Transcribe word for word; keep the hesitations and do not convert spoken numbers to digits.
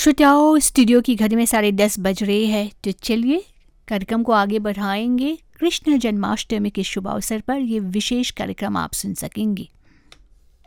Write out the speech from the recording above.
श्रोताओं, स्टूडियो की घड़ी में साढ़े दस बज रहे हैं, तो चलिए कार्यक्रम को आगे बढ़ाएंगे। कृष्ण जन्माष्टमी के शुभ अवसर पर ये विशेष कार्यक्रम आप सुन सकेंगे।